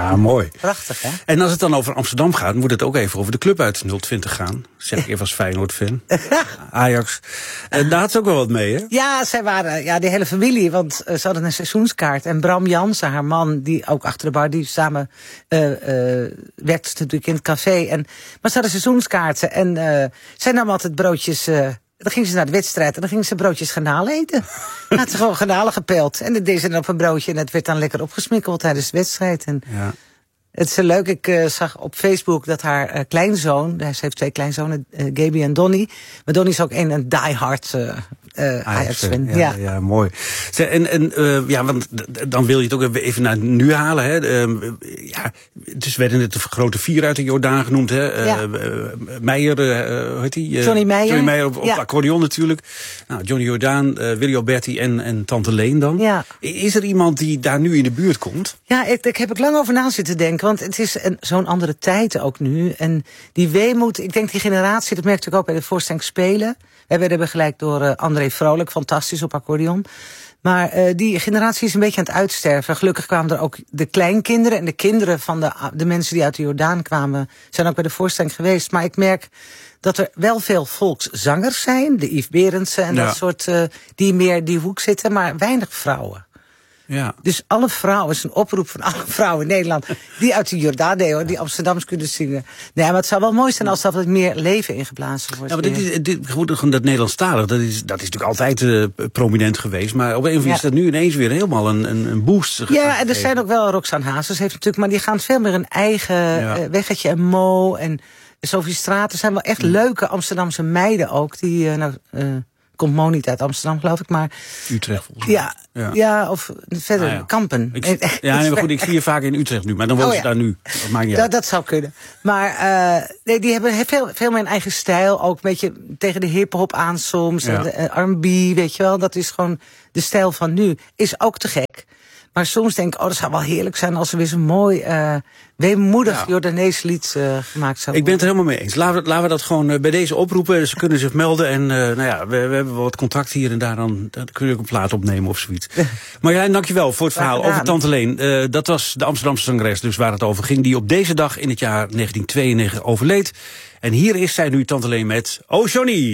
Ja, mooi. Prachtig, hè? En als het dan over Amsterdam gaat, moet het ook even over de club uit 020 gaan. Zeg ik even als Feyenoord-fan. Ajax. Daar had ze ook wel wat mee, hè? Ja, zij waren, die hele familie, want ze hadden een seizoenskaart. En Bram Jansen, haar man, die ook achter de bar, die samen werkte natuurlijk in het café. Maar ze hadden seizoenskaarten en zij nam altijd broodjes. Dan ging ze naar de wedstrijd en dan ging ze broodjes garnalen eten. Dan had ze gewoon garnalen gepeld. En dat deed ze dan op een broodje en dat werd dan lekker opgesmikkeld tijdens de wedstrijd. En Ja. het is leuk, ik zag op Facebook dat haar kleinzoon, ze heeft 2 kleinzonen, Gaby en Donnie. Maar Donnie is ook een diehard Ajax-fan. Ja, mooi. Want dan wil je het ook even naar nu halen. Hè. Dus werden het de grote 4 uit de Jordaan genoemd. Hè. Meijer, hoe heet die? Johnny Meijer. Johnny Meijer op accordeon natuurlijk. Nou, Johnny Jordaan, Willy Alberti en Tante Leen dan. Ja. Is er iemand die daar nu in de buurt komt? Ja, ik heb er lang over na zitten denken. Want het is zo'n andere tijd ook nu. En die weemoed, ik denk die generatie, dat merkte ik ook bij de voorstelling Spelen. Wij werden begeleid door André Vrolijk, fantastisch op accordeon. Maar die generatie is een beetje aan het uitsterven. Gelukkig kwamen er ook de kleinkinderen en de kinderen van de mensen die uit de Jordaan kwamen, zijn ook bij de voorstelling geweest. Maar ik merk dat er wel veel volkszangers zijn, de Yves Berendsen en dat soort, die meer die hoek zitten, maar weinig vrouwen. Ja. Dus alle vrouwen, is een oproep van alle vrouwen in Nederland die uit de Jordaan deden, die Amsterdams kunnen zingen. Nee, maar het zou wel mooi zijn als dat wat meer leven ingeblazen wordt. Ja, maar dat Nederlandstalig, dat is natuurlijk altijd prominent geweest. Maar op een of andere manier is dat nu ineens weer helemaal een boost. Ja, en er zijn ook wel, Roxanne Hazes heeft natuurlijk, maar die gaan veel meer een eigen weggetje. En Mo en Sophie Straat. Er zijn wel echt leuke Amsterdamse meiden ook, die komt Mo niet uit Amsterdam, geloof ik, maar Utrecht volgens mij. Ja, of verder, Kampen. Maar goed, ik zie je vaak in Utrecht nu, maar dan woont ze daar nu. Dat maakt niet uit. Dat zou kunnen. Maar die hebben veel meer een eigen stijl, ook een beetje tegen de hip-hop aan soms, en de R&B, weet je wel. Dat is gewoon de stijl van nu. Is ook te gek. Maar soms denk ik, dat zou wel heerlijk zijn als er weer zo'n mooi, weemoedig Jordanees lied gemaakt zou worden. Ik ben het er helemaal mee eens. Laten we dat gewoon bij deze oproepen. Ze kunnen zich melden en we hebben wel wat contact hier en daar. Dan kun je ook een plaat opnemen of zoiets. Marjolein, dankjewel voor het verhaal over Tante Leen. Dat was de Amsterdamse zangeres, dus waar het over ging, die op deze dag in het jaar 1992 overleed. En hier is zij nu, Tante Leen, met Oh Johnny.